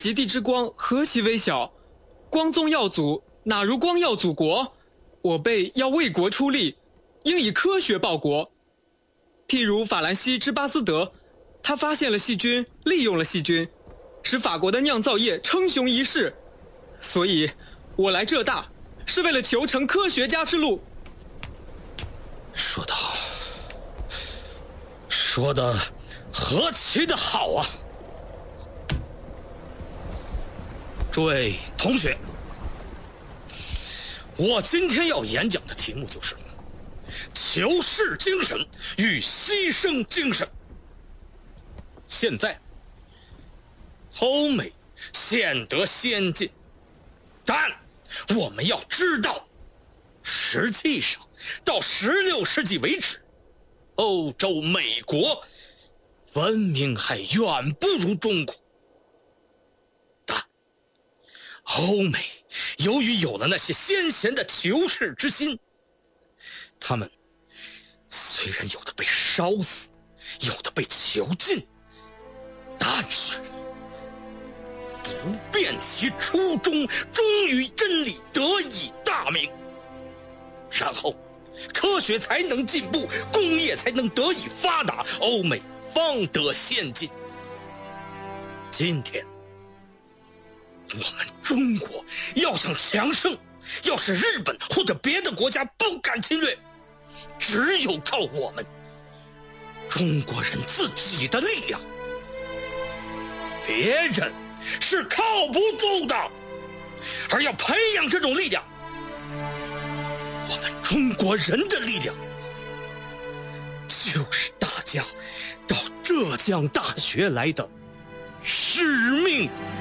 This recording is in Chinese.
极地之光何其微小，光宗耀祖哪如光耀祖国？我辈要为国出力，应以科学报国。譬如法兰西之巴斯德，他发现了细菌，利用了细菌，使法国的酿造业称雄一世。所以我来浙大是为了求成科学家之路。 说得好，说得何其的好啊！诸位同学，我今天要演讲的题目就是求是精神与牺牲精神。现在欧美显得先进，但我们要知道，实际上到16世纪为止，欧洲、美国文明还远不如中国。但欧美由于有了那些先贤的求是之心，他们虽然有的被烧死，有的被囚禁，但是不变其初衷，忠于真理，得以大名。然后科学才能进步，工业才能得以发达，欧美方得先进。今天我们中国要想强盛，要使日本或者别的国家不敢侵略，只有靠我们中国人自己的力量。别人是靠不住的，而要培养这种力量，我们中国人的力量就是大家到浙江大学来的使命。